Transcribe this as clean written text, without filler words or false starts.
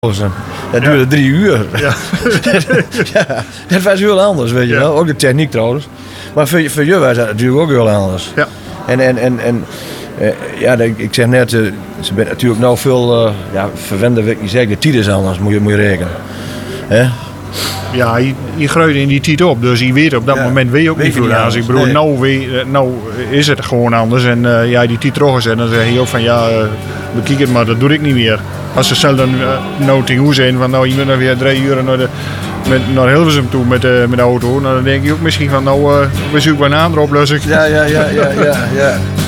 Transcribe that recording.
Dat duurde 3 uur. Ja. Ja, dat was heel anders, weet je wel. Ook de techniek trouwens. Maar voor jullie was dat natuurlijk ook heel anders. Ja. Ik zeg net, ze bent natuurlijk nou veel verwender, wil ik niet zeggen. De tijd is anders, moet je rekenen. Hè? Ja, je groeit in die tijd op, dus je weet op dat moment weet je ook niet veel anders. Ik bedoel, nou is het gewoon anders en die tijd teruggezet, dan zeg je ook van bekijk het maar, dat doe ik niet meer. Als ze zelf dan nou tegen hoe zijn van je moet dan weer 3 uur naar Hilversum toe met de auto, dan denk je ook misschien van we zoeken een andere oplossing. Ja.